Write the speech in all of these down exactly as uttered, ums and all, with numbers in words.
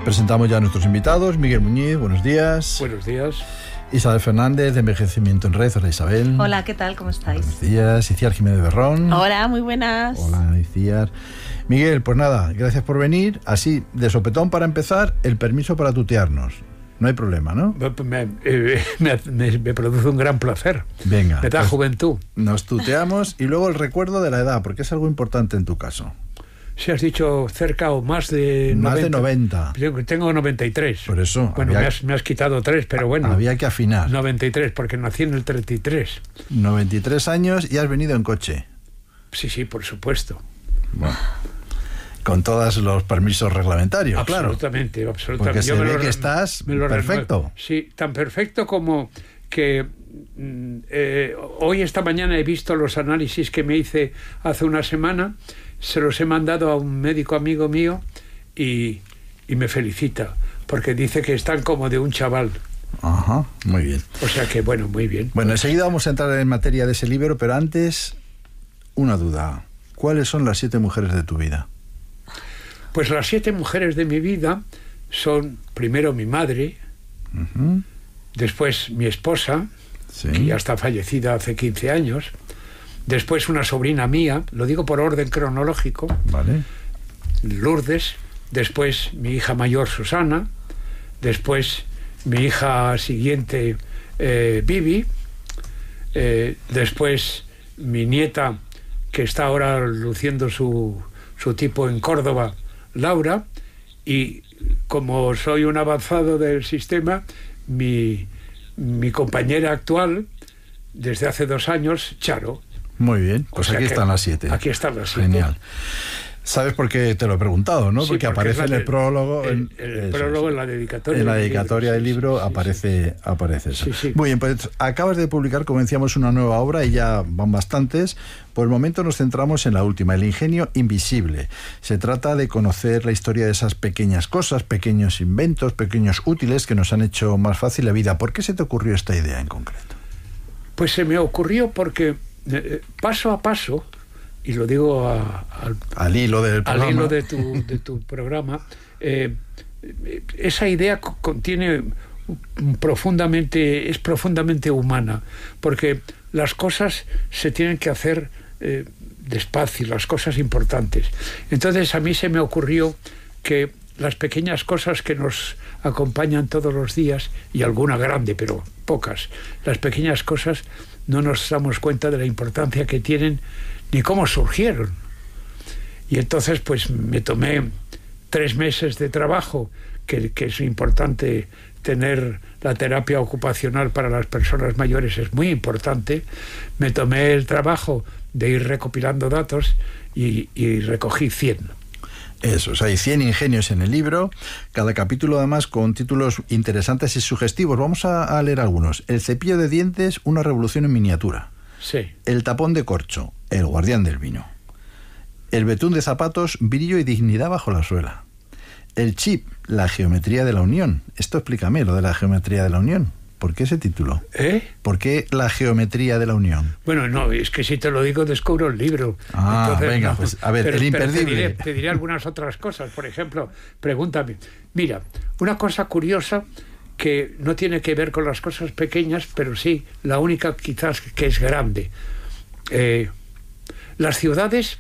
Presentamos ya a nuestros invitados. Miguel Muñiz, buenos días. Buenos días. Isabel Fernández, de Envejecimiento en Red. Hola, Isabel. Hola, ¿qué tal? ¿Cómo estáis? Buenos días. Iciar Jiménez Berrón. Hola, muy buenas. Hola, Iciar. Miguel, pues nada, gracias por venir. Así, de sopetón para empezar, el permiso para tutearnos. No hay problema, ¿no? Me, eh, me, me, me produce un gran placer. Venga. Me da pues juventud. Nos tuteamos y luego el recuerdo de la edad, porque es algo importante en tu caso. Si has dicho cerca o más de Más noventa. de noventa. Yo tengo noventa y tres. Por eso. Bueno, había, me, has, me has quitado tres, pero bueno. Había que afinar. noventa y tres, porque nací en el treinta y tres. noventa y tres años y has venido en coche. Sí, sí, por supuesto. Bueno. Con todos los permisos reglamentarios, absolutamente, claro. absolutamente. Porque Yo se me ve lo, que estás me lo perfecto. Renuevo. Sí, tan perfecto como que eh, hoy, esta mañana, he visto los análisis que me hice hace una semana. Se los he mandado a un médico amigo mío y, y me felicita, porque dice que están como de un chaval. Ajá, muy bien. O sea que, bueno, muy bien. Bueno, enseguida vamos a entrar en materia de ese libro, pero antes, una duda. ¿Cuáles son las siete mujeres de tu vida? Pues las siete mujeres de mi vida son, primero, mi madre, uh-huh. Después mi esposa, sí. Que ya está fallecida hace quince años, después una sobrina mía, lo digo por orden cronológico, vale. Lourdes, después mi hija mayor Susana, después mi hija siguiente eh, Vivi, eh, después mi nieta, que está ahora luciendo su, su tipo en Córdoba, Laura, y como soy un avanzado del sistema, mi, mi compañera actual, desde hace dos años, Charo. Muy bien, pues o sea aquí están las siete. Aquí están las siete. Genial. ¿Sabes por qué te lo he preguntado, no? Sí, porque, porque aparece en el de, prólogo. El, el en, prólogo es, en la dedicatoria. En la dedicatoria del libro, sí, sí, aparece, sí. aparece eso. Sí, sí. Muy bien, pues acabas de publicar, como decíamos, una nueva obra y ya van bastantes. Por el momento nos centramos en la última, El ingenio invisible. Se trata de conocer la historia de esas pequeñas cosas, pequeños inventos, pequeños útiles que nos han hecho más fácil la vida. ¿Por qué se te ocurrió esta idea en concreto? Pues se me ocurrió porque eh, paso a paso, y lo digo a, al, al hilo del programa, al hilo de tu, de tu programa, eh, esa idea contiene profundamente, es profundamente humana, porque las cosas se tienen que hacer eh, despacio, las cosas importantes. Entonces a mí se me ocurrió que las pequeñas cosas que nos acompañan todos los días, y alguna grande, pero pocas, las pequeñas cosas no nos damos cuenta de la importancia que tienen ni cómo surgieron. Y entonces pues me tomé tres meses de trabajo, que, que es importante tener la terapia ocupacional para las personas mayores, es muy importante. Me tomé el trabajo de ir recopilando datos y, y recogí cien. Eso, o sea, hay cien ingenios en el libro, cada capítulo además con títulos interesantes y sugestivos. Vamos a, a leer algunos. El cepillo de dientes, una revolución en miniatura. Sí. El tapón de corcho, el guardián del vino. El betún de zapatos, brillo y dignidad bajo la suela. El chip, la geometría de la unión. Esto explícame, lo de la geometría de la unión. ¿Por qué ese título? ¿Eh? ¿Por qué la geometría de la unión? Bueno, no, es que si te lo digo descubro el libro. Ah, Entonces, venga, no, pues a ver, pero, el imperdible. Te diré, te diré algunas otras cosas. Por ejemplo, pregúntame. Mira, una cosa curiosa que no tiene que ver con las cosas pequeñas, pero sí, la única quizás que es grande. Eh, las ciudades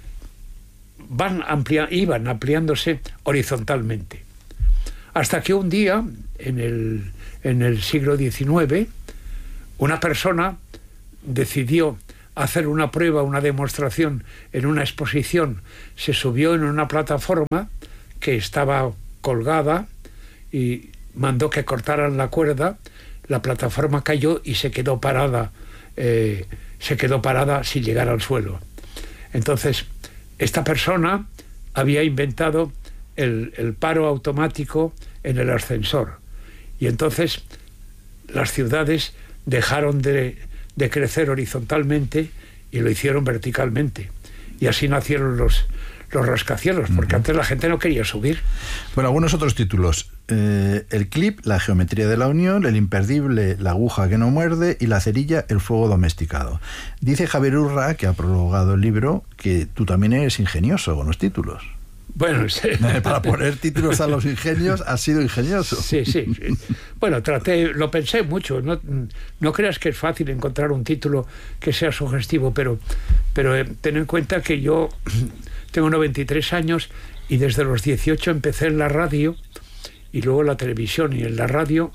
van amplia, iban ampliándose horizontalmente. Hasta que un día, en el, en el siglo diecinueve, una persona decidió hacer una prueba, una demostración en una exposición. Se subió en una plataforma que estaba colgada y mandó que cortaran la cuerda. La plataforma cayó y se quedó parada, eh, se quedó parada sin llegar al suelo. Entonces, esta persona había inventado el, el paro automático en el ascensor. Y entonces las ciudades dejaron de, de crecer horizontalmente y lo hicieron verticalmente. Y así nacieron los, los rascacielos, porque uh-huh. antes la gente no quería subir. Bueno, algunos otros títulos. Eh, el clip, la geometría de la unión, el imperdible, la aguja que no muerde, y la cerilla, el fuego domesticado. Dice Javier Urra, que ha prologado el libro, que tú también eres ingenioso con los títulos. Bueno, sí. Para poner títulos a los ingenios ha sido ingenioso. Sí, sí, sí. Bueno, traté, lo pensé mucho. No, no creas que es fácil encontrar un título que sea sugestivo, pero, pero eh, ten en cuenta que yo tengo noventa y tres años y desde los dieciocho empecé en la radio y luego en la televisión. Y en la radio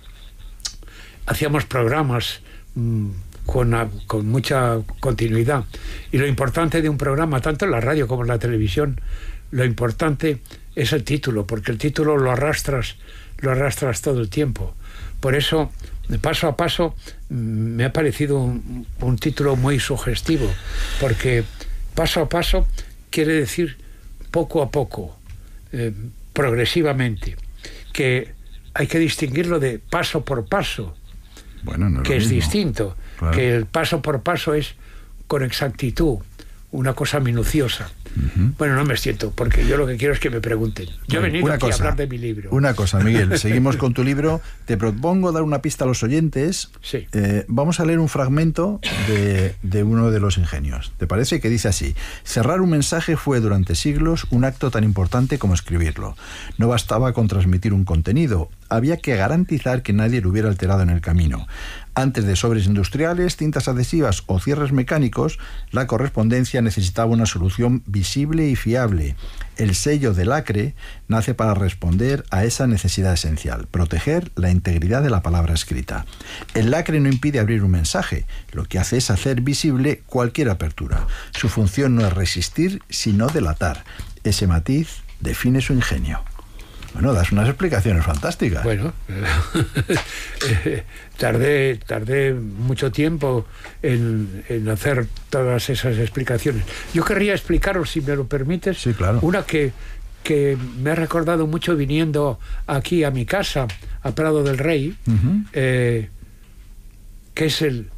hacíamos programas mmm, con, con mucha continuidad. Y lo importante de un programa, tanto en la radio como en la televisión, lo importante es el título, porque el título lo arrastras, lo arrastras todo el tiempo. Por eso, de paso a paso, me ha parecido un, un título muy sugestivo, porque paso a paso quiere decir poco a poco, eh, progresivamente, que hay que distinguirlo de paso por paso, bueno, no es que es mismo. distinto, claro. Que el paso por paso es con exactitud, una cosa minuciosa. Uh-huh. Bueno, no me siento, porque yo lo que quiero es que me pregunten. Yo he venido una aquí cosa, a hablar de mi libro. Una cosa, Miguel, seguimos con tu libro. Te propongo dar una pista a los oyentes. Sí. Eh, vamos a leer un fragmento de, de uno de los ingenios. ¿Te parece? Que dice así: cerrar un mensaje fue durante siglos un acto tan importante como escribirlo. No bastaba con transmitir un contenido, había que garantizar que nadie lo hubiera alterado en el camino. Antes de sobres industriales, cintas adhesivas o cierres mecánicos, la correspondencia necesitaba una solución visible y fiable. El sello de lacre nace para responder a esa necesidad esencial, proteger la integridad de la palabra escrita. El lacre no impide abrir un mensaje, lo que hace es hacer visible cualquier apertura. Su función no es resistir, sino delatar. Ese matiz define su ingenio. Bueno, das unas explicaciones fantásticas. Bueno, eh, tardé, tardé mucho tiempo en, en hacer todas esas explicaciones. Yo querría explicaros, si me lo permites, sí, claro. Una que, que me ha recordado mucho viniendo aquí a mi casa, a Prado del Rey, uh-huh. eh, que es el,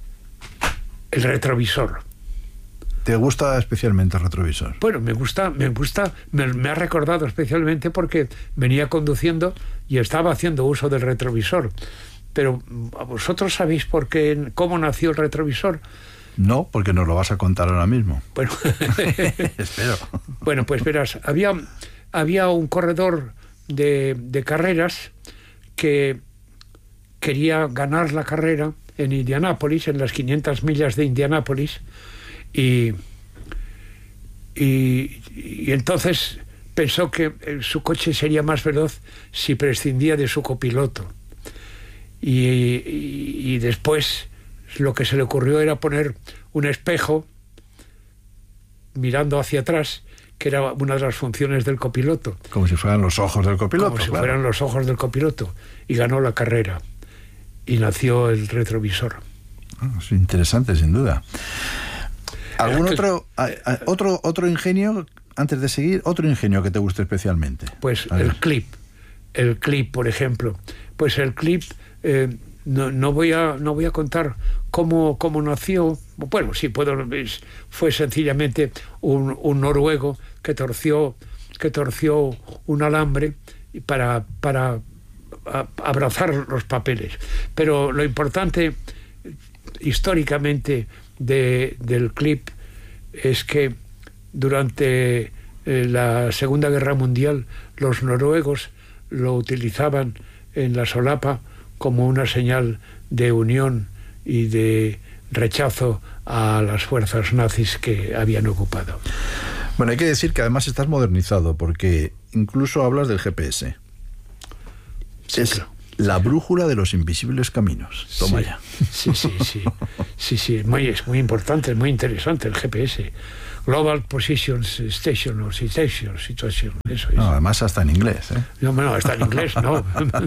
el retrovisor. ¿Te gusta especialmente el retrovisor? Bueno, me gusta, me gusta, me, me ha recordado especialmente porque venía conduciendo y estaba haciendo uso del retrovisor. Pero ¿vosotros sabéis por qué, cómo nació el retrovisor? No, porque nos lo vas a contar ahora mismo. Bueno, espero. Bueno, pues verás, había, había un corredor de, de carreras que quería ganar la carrera en Indianápolis, en las quinientas millas de Indianápolis. Y, y, y entonces pensó que su coche sería más veloz si prescindía de su copiloto. Y, y, y después lo que se le ocurrió era poner un espejo mirando hacia atrás, que era una de las funciones del copiloto. Como si fueran los ojos del copiloto. Como si claro. fueran los ojos del copiloto. Y ganó la carrera. Y nació el retrovisor. Ah, es interesante, sin duda. ¿Algún otro, a, a, otro otro ingenio, antes de seguir, otro ingenio que te guste especialmente? Pues el clip, el clip, por ejemplo. Pues el clip, eh, no, no voy a no voy a contar cómo, cómo nació. Bueno, sí puedo. Fue sencillamente un, un noruego que torció que torció un alambre para para a, abrazar los papeles. Pero lo importante históricamente De, del clip es que durante eh, la Segunda Guerra Mundial los noruegos lo utilizaban en la solapa como una señal de unión y de rechazo a las fuerzas nazis que habían ocupado. Bueno, hay que decir que además estás modernizado, porque incluso hablas del G P S. Sí, es claro. La brújula de los invisibles caminos. Toma sí, ya. Sí, sí, sí. Sí, sí, es muy, es muy importante, es muy interesante el G P S. Global Positions Station o Situation, Situation, eso es. No, además hasta en inglés, ¿eh? No, no, está en inglés, no.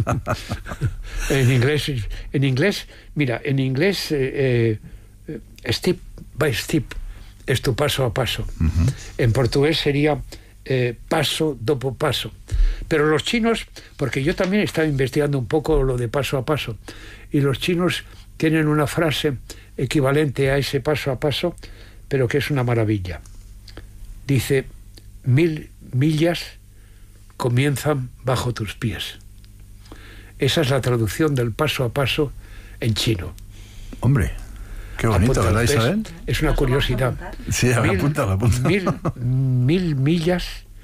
en inglés, en inglés, mira, en inglés, eh, eh, step by step, es tu paso a paso. Uh-huh. En portugués sería eh, paso dopo paso. Pero los chinos, porque yo también estaba investigando un poco lo de paso a paso, y los chinos tienen una frase equivalente a ese paso a paso, pero que es una maravilla. Dice, mil millas comienzan bajo tus pies. Esa es la traducción del paso a paso en chino. Hombre, qué bonito, ¿verdad, Isabel? Es una curiosidad. Sí, a ver, mil, apúntalo, apúntalo. Mil, mil millas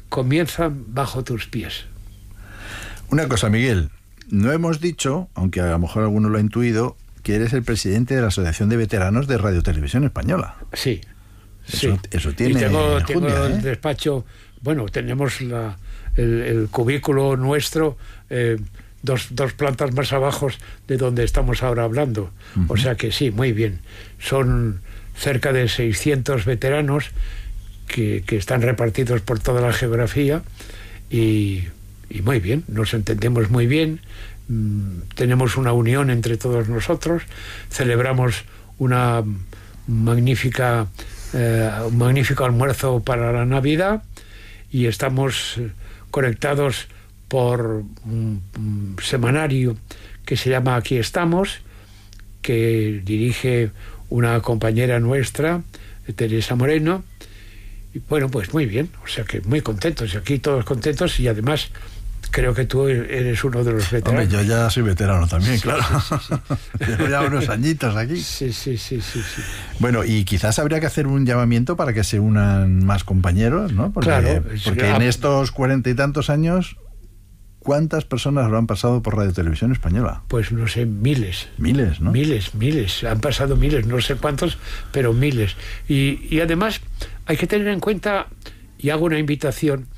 comienzan bajo tus pies. Una cosa, Miguel, no hemos dicho, aunque a lo mejor alguno lo ha intuido, que eres el presidente de la Asociación de Veteranos de Radio Televisión Española. Sí, eso, sí. Eso tiene y tengo, tengo enjundia, el ¿eh? despacho, bueno, tenemos la, el, el cubículo nuestro, eh, dos, dos plantas más abajo de donde estamos ahora hablando. Uh-huh. O sea que sí, muy bien. Son cerca de seiscientos veteranos que, que están repartidos por toda la geografía y, y muy bien, nos entendemos muy bien. Tenemos una unión entre todos nosotros, celebramos una magnífica eh, un magnífico almuerzo para la Navidad y estamos conectados por un, un semanario que se llama Aquí Estamos, que dirige una compañera nuestra, Teresa Moreno, y bueno, pues muy bien, o sea que muy contentos, y aquí todos contentos, y además creo que tú eres uno de los veteranos. Hombre, yo ya soy veterano también, sí, claro. Sí, sí, sí. Llevo ya unos añitos aquí. Sí, sí, sí, sí, sí. Bueno, y quizás habría que hacer un llamamiento para que se unan más compañeros, ¿no? Porque, claro. Porque en estos cuarenta y tantos años, ¿cuántas personas lo han pasado por Radio Televisión Española? Pues no sé, miles. Miles, ¿no? Miles, miles. Han pasado miles, no sé cuántos, pero miles. Y, y además hay que tener en cuenta, y hago una invitación,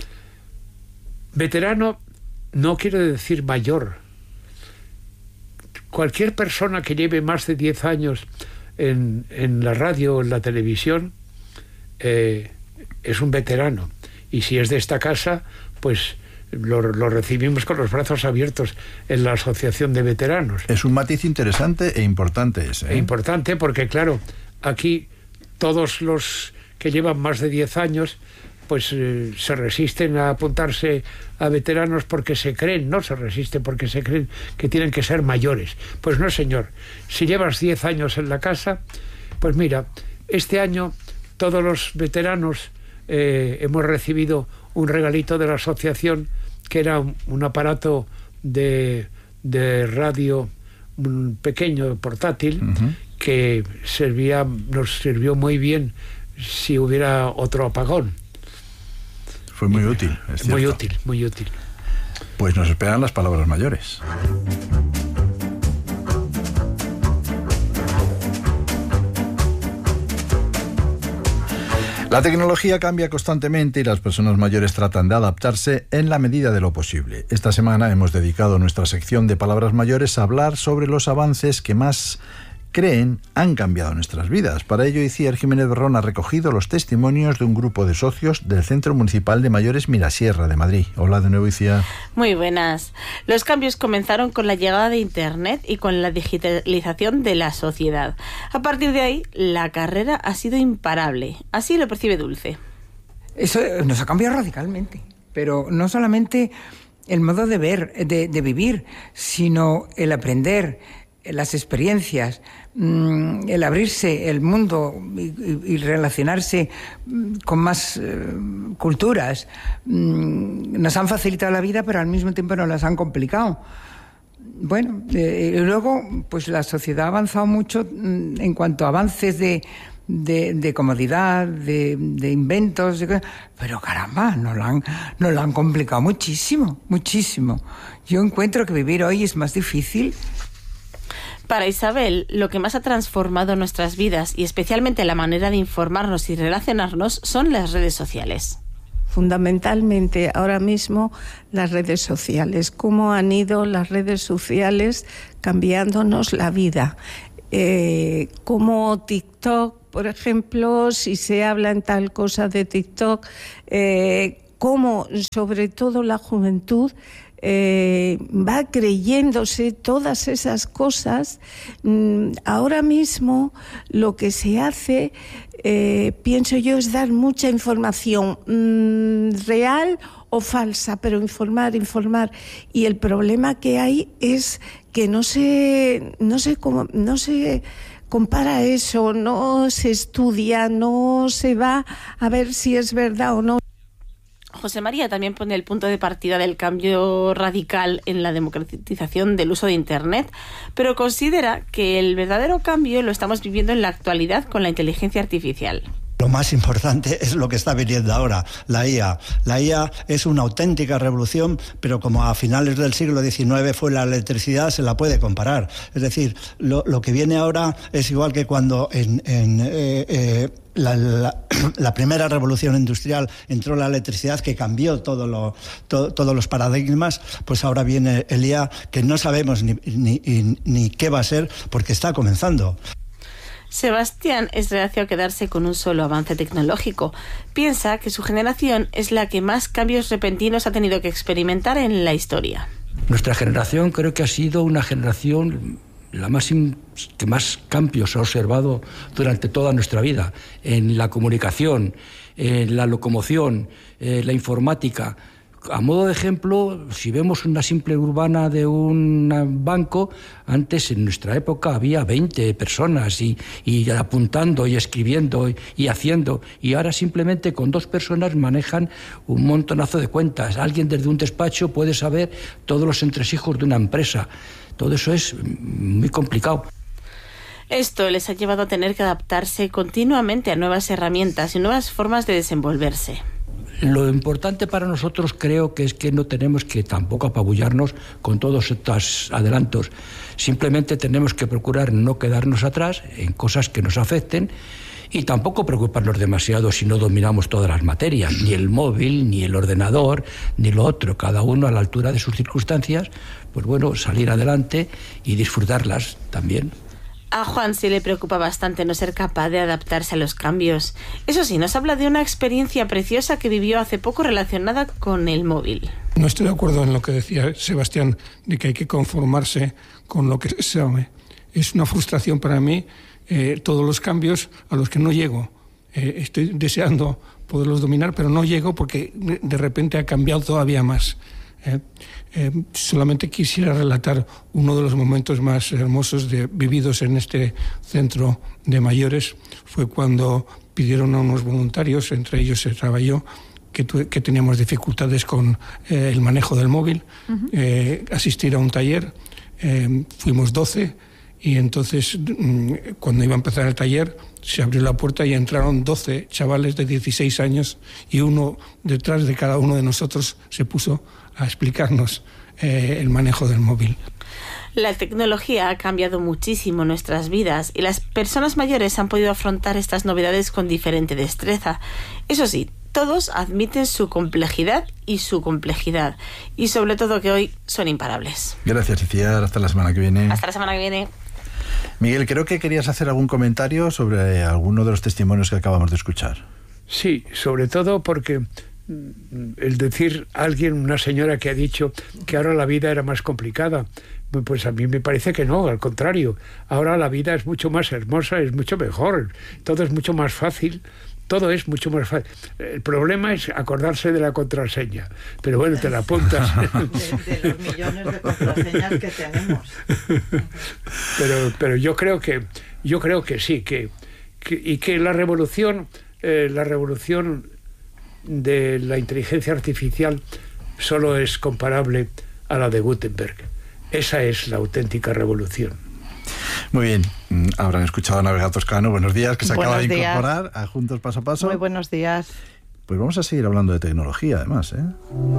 veterano no quiere decir mayor. Cualquier persona que lleve más de diez años en, en la radio o en la televisión eh, es un veterano. Y si es de esta casa, pues lo, lo recibimos con los brazos abiertos en la Asociación de Veteranos. Es un matiz interesante e importante ese, ¿eh? E importante porque, claro, aquí todos los que llevan más de diez años pues eh, se resisten a apuntarse a veteranos porque se creen, no se resisten porque se creen que tienen que ser mayores. Pues no, señor. Si llevas diez años en la casa, pues mira, este año todos los veteranos eh, hemos recibido un regalito de la asociación, que era un, un aparato de, de radio, un pequeño portátil, uh-huh, que servía, nos sirvió muy bien si hubiera otro apagón. Fue muy útil, es cierto. Muy útil, muy útil. Pues nos esperan las palabras mayores. La tecnología cambia constantemente y las personas mayores tratan de adaptarse en la medida de lo posible. Esta semana hemos dedicado nuestra sección de palabras mayores a hablar sobre los avances que más creen han cambiado nuestras vidas. Para ello, Iciar Jiménez Berrón ha recogido los testimonios de un grupo de socios del Centro Municipal de Mayores Mirasierra de Madrid. Hola de nuevo, Iciar. Muy buenas. Los cambios comenzaron con la llegada de Internet y con la digitalización de la sociedad. A partir de ahí, la carrera ha sido imparable. Así lo percibe Dulce. Eso nos ha cambiado radicalmente, pero no solamente el modo de ver, de, de vivir, sino el aprender, las experiencias, el abrirse el mundo y, y relacionarse con más eh, culturas, nos han facilitado la vida, pero al mismo tiempo nos las han complicado. Bueno, eh, y luego, pues la sociedad ha avanzado mucho en cuanto a avances de, de, de comodidad, de, de inventos, de, pero caramba, nos lo han, nos lo han complicado muchísimo, muchísimo. Yo encuentro que vivir hoy es más difícil. Para Isabel, lo que más ha transformado nuestras vidas y especialmente la manera de informarnos y relacionarnos son las redes sociales. Fundamentalmente ahora mismo las redes sociales, cómo han ido las redes sociales cambiándonos la vida. Eh, como TikTok, por ejemplo, si se habla en tal cosa de TikTok, eh, cómo sobre todo la juventud Eh, va creyéndose todas esas cosas. Mm, ahora mismo lo que se hace, eh, pienso yo, es dar mucha información mm, real o falsa, pero informar, informar. Y el problema que hay es que no se, no se, no se compara eso, no se estudia, no se va a ver si es verdad o no. José María también pone el punto de partida del cambio radical en la democratización del uso de Internet, pero considera que el verdadero cambio lo estamos viviendo en la actualidad con la inteligencia artificial. Lo más importante es lo que está viniendo ahora, la I A. La I A es una auténtica revolución, pero como a finales del siglo diecinueve fue la electricidad, se la puede comparar. Es decir, lo, lo que viene ahora es igual que cuando en, en eh, eh, la, la, la primera revolución industrial entró la electricidad, que cambió todo lo, to, todos los paradigmas, pues ahora viene el I A, que no sabemos ni, ni, ni, ni qué va a ser, porque está comenzando. Sebastián es reacio a quedarse con un solo avance tecnológico. Piensa que su generación es la que más cambios repentinos ha tenido que experimentar en la historia. Nuestra generación creo que ha sido una generación la más in, que más cambios ha observado durante toda nuestra vida, en la comunicación, en la locomoción, en la informática. A modo de ejemplo, si vemos una simple urbana de un banco, antes en nuestra época había veinte personas y, y apuntando y escribiendo y, y haciendo, y ahora simplemente con dos personas manejan un montonazo de cuentas. Alguien desde un despacho puede saber todos los entresijos de una empresa. Todo eso es muy complicado. Esto les ha llevado a tener que adaptarse continuamente a nuevas herramientas y nuevas formas de desenvolverse. Lo importante para nosotros creo que es que no tenemos que tampoco apabullarnos con todos estos adelantos. Simplemente tenemos que procurar no quedarnos atrás en cosas que nos afecten y tampoco preocuparnos demasiado si no dominamos todas las materias, ni el móvil, ni el ordenador, ni lo otro. Cada uno a la altura de sus circunstancias, pues bueno, salir adelante y disfrutarlas también. A Juan sí le preocupa bastante no ser capaz de adaptarse a los cambios. Eso sí, nos habla de una experiencia preciosa que vivió hace poco relacionada con el móvil. No estoy de acuerdo en lo que decía Sebastián, de que hay que conformarse con lo que se sabe. Es una frustración para mí eh, todos los cambios a los que no llego. Eh, estoy deseando poderlos dominar, pero no llego porque de repente ha cambiado todavía más. Eh, eh, solamente quisiera relatar uno de los momentos más hermosos de, vividos en este centro de mayores. Fue cuando pidieron a unos voluntarios, entre ellos estaba yo, que, tu, que teníamos dificultades con eh, el manejo del móvil, uh-huh. eh, asistir a un taller. Eh, fuimos doce y entonces mm, cuando iba a empezar el taller se abrió la puerta y entraron doce chavales de dieciséis años y uno detrás de cada uno de nosotros se puso a explicarnos eh, el manejo del móvil. La tecnología ha cambiado muchísimo nuestras vidas y las personas mayores han podido afrontar estas novedades con diferente destreza. Eso sí, todos admiten su complejidad y su complejidad y sobre todo que hoy son imparables. Gracias, Iciar. Hasta la semana que viene. Hasta la semana que viene. Miguel, creo que querías hacer algún comentario sobre alguno de los testimonios que acabamos de escuchar. Sí, sobre todo porque el decir a alguien, una señora que ha dicho que ahora la vida era más complicada, pues a mí me parece que no, al contrario. Ahora la vida es mucho más hermosa, es mucho mejor, todo es mucho más fácil, todo es mucho más fácil. El problema es acordarse de la contraseña, pero bueno, te la apuntas. De, de los millones de contraseñas que tenemos. Pero, pero yo creo que, yo creo que sí, que, que y que la revolución, eh, la revolución de la inteligencia artificial solo es comparable a la de Gutenberg. Esa es la auténtica revolución. Muy bien, habrán escuchado a Navega Toscano. Buenos días, que se buenos acaba de días. incorporar a Juntos Paso a Paso. Muy buenos días. Pues vamos a seguir hablando de tecnología, además, ¿eh?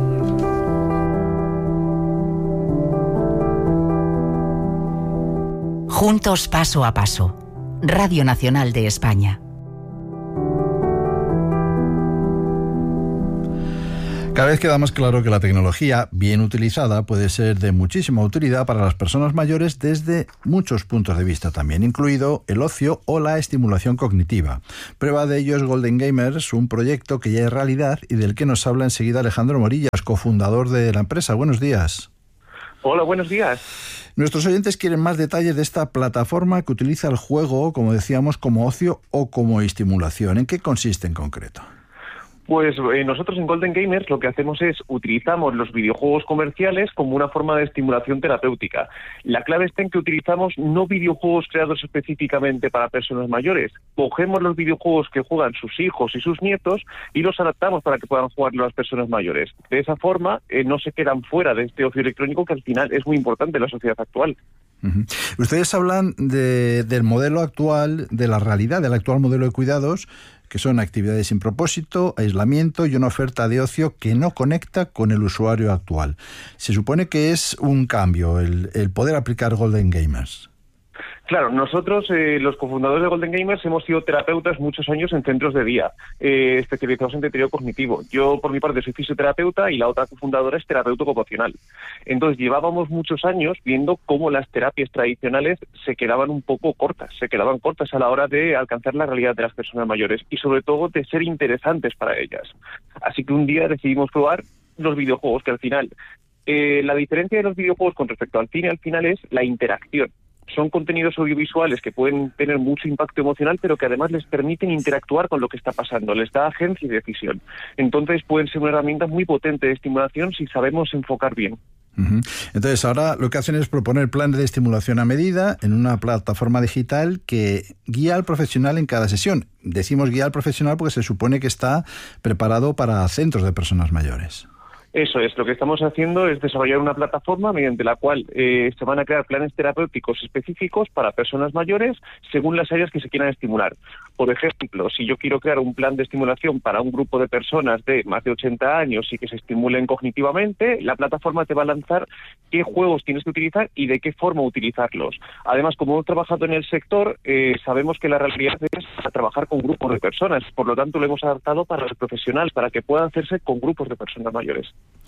Juntos Paso a Paso. Radio Nacional de España. Cada vez queda más claro que la tecnología, bien utilizada, puede ser de muchísima utilidad para las personas mayores desde muchos puntos de vista también, incluido el ocio o la estimulación cognitiva. Prueba de ello es Golden Gamers, un proyecto que ya es realidad y del que nos habla enseguida Alejandro Morillas, cofundador de la empresa. Buenos días. Hola, buenos días. Nuestros oyentes quieren más detalles de esta plataforma que utiliza el juego, como decíamos, como ocio o como estimulación. ¿En qué consiste en concreto? Pues eh, nosotros en Golden Gamers lo que hacemos es utilizamos los videojuegos comerciales como una forma de estimulación terapéutica. La clave está en que utilizamos no videojuegos creados específicamente para personas mayores. Cogemos los videojuegos que juegan sus hijos y sus nietos y los adaptamos para que puedan jugarlo las personas mayores. De esa forma eh, no se quedan fuera de este ocio electrónico que al final es muy importante en la sociedad actual. Uh-huh. Ustedes hablan de, del modelo actual, de la realidad, del actual modelo de cuidados, que son actividades sin propósito, aislamiento y una oferta de ocio que no conecta con el usuario actual. Se supone que es un cambio el, el poder aplicar Golden Gamers. Claro, nosotros, eh, los cofundadores de Golden Gamers, hemos sido terapeutas muchos años en centros de día, eh, especializados en deterioro cognitivo. Yo, por mi parte, soy fisioterapeuta y la otra cofundadora es terapeuta ocupacional. Entonces, llevábamos muchos años viendo cómo las terapias tradicionales se quedaban un poco cortas, se quedaban cortas a la hora de alcanzar la realidad de las personas mayores y, sobre todo, de ser interesantes para ellas. Así que un día decidimos probar los videojuegos, que al final, eh, la diferencia de los videojuegos con respecto al cine, al final, es la interacción. Son contenidos audiovisuales que pueden tener mucho impacto emocional, pero que además les permiten interactuar con lo que está pasando, les da agencia y decisión. Entonces pueden ser una herramienta muy potente de estimulación si sabemos enfocar bien. Uh-huh. Entonces ahora lo que hacen es proponer planes de estimulación a medida en una plataforma digital que guía al profesional en cada sesión. Decimos guía al profesional porque se supone que está preparado para centros de personas mayores. Eso es, lo que estamos haciendo es desarrollar una plataforma mediante la cual eh, se van a crear planes terapéuticos específicos para personas mayores según las áreas que se quieran estimular. Por ejemplo, si yo quiero crear un plan de estimulación para un grupo de personas de más de ochenta años y que se estimulen cognitivamente, la plataforma te va a lanzar qué juegos tienes que utilizar y de qué forma utilizarlos. Además, como hemos trabajado en el sector, eh, sabemos que la realidad es trabajar con grupos de personas, por lo tanto lo hemos adaptado para los profesionales, para que pueda hacerse con grupos de personas mayores.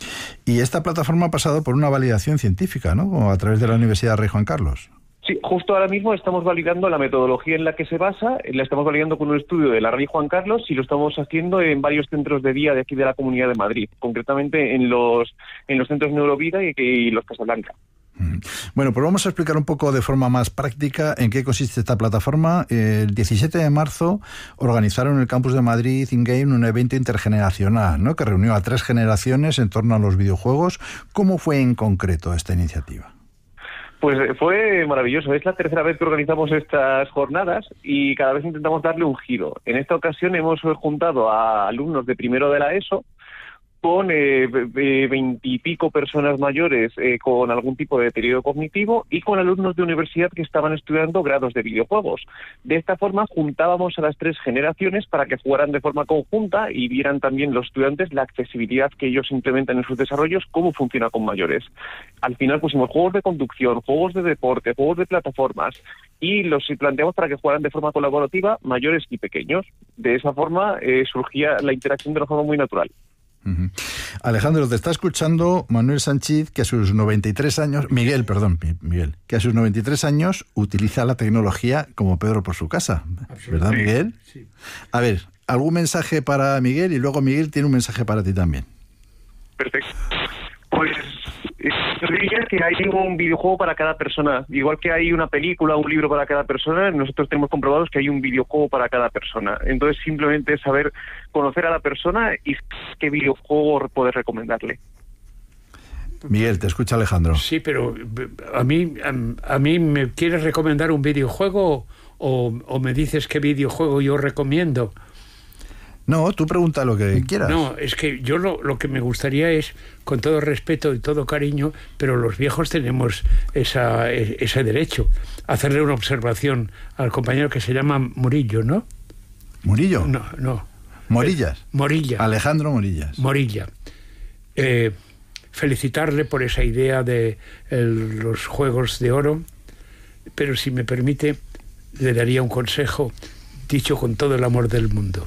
Y esta plataforma ha pasado por una validación científica, ¿no? A través de la Universidad Rey Juan Carlos. Sí, justo ahora mismo estamos validando la metodología en la que se basa, la estamos validando con un estudio de la Rey Juan Carlos y lo estamos haciendo en varios centros de día de aquí de la Comunidad de Madrid, concretamente en los en los centros Neurovida y, y los Casablanca. Bueno, pues vamos a explicar un poco de forma más práctica en qué consiste esta plataforma. El diecisiete de marzo organizaron en el campus de Madrid InGame un evento intergeneracional, ¿no?, que reunió a tres generaciones en torno a los videojuegos. ¿Cómo fue en concreto esta iniciativa? Pues fue maravilloso. Es la tercera vez que organizamos estas jornadas y cada vez intentamos darle un giro. En esta ocasión hemos juntado a alumnos de primero de la ESO con veintipico eh, personas mayores eh, con algún tipo de deterioro cognitivo y con alumnos de universidad que estaban estudiando grados de videojuegos. De esta forma juntábamos a las tres generaciones para que jugaran de forma conjunta y vieran también los estudiantes la accesibilidad que ellos implementan en sus desarrollos, cómo funciona con mayores. Al final pusimos juegos de conducción, juegos de deporte, juegos de plataformas y los planteamos para que jugaran de forma colaborativa mayores y pequeños. De esa forma eh, surgía la interacción de una forma muy natural. Uh-huh. Alejandro, te está escuchando Manuel Sánchez, que a sus noventa y tres años, Miguel, perdón, Miguel, que a sus noventa y tres años utiliza la tecnología como Pedro por su casa, ¿verdad, Miguel? Sí. A ver, ¿algún mensaje para Miguel? Y luego Miguel tiene un mensaje para ti también. Perfecto. Pues yo diría que hay un videojuego para cada persona. Igual que hay una película o un libro para cada persona, nosotros tenemos comprobados que hay un videojuego para cada persona. Entonces simplemente saber conocer a la persona y qué videojuego poder recomendarle. Miguel, te escucha Alejandro. Sí, pero a mí, a, a mí ¿me quieres recomendar un videojuego o, o me dices qué videojuego yo recomiendo? No, tú pregunta lo que quieras. No, es que yo lo, lo que me gustaría es, con todo respeto y todo cariño, pero los viejos tenemos esa, ese derecho, hacerle una observación al compañero que se llama Murillo, ¿no? ¿Murillo? No, no. Morillas. Eh, Morilla. Alejandro Morillas. Morilla. Eh, felicitarle por esa idea de el, los Juegos de Oro, pero si me permite, le daría un consejo dicho con todo el amor del mundo.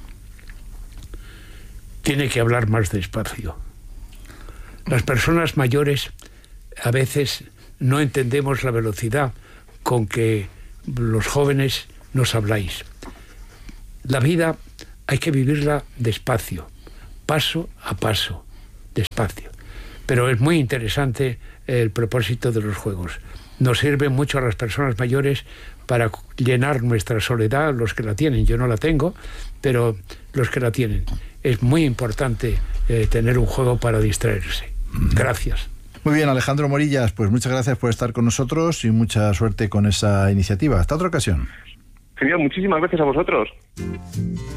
Tiene que hablar más despacio. Las personas mayores a veces no entendemos la velocidad con que los jóvenes nos habláis. La vida hay que vivirla despacio, paso a paso, despacio. Pero es muy interesante el propósito de los juegos. Nos sirve mucho a las personas mayores para llenar nuestra soledad, los que la tienen. Yo no la tengo, pero los que la tienen. Es muy importante eh, tener un juego para distraerse. Gracias. Muy bien, Alejandro Morillas, pues muchas gracias por estar con nosotros y mucha suerte con esa iniciativa. Hasta otra ocasión. Genial, muchísimas gracias a vosotros.